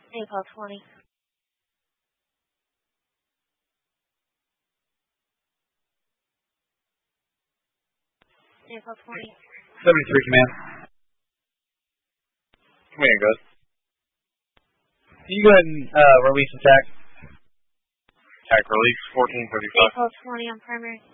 April 20. April 20. 73 command. Command, good. Can you go ahead and release attack? Attack release, 1435. April 20 on primary.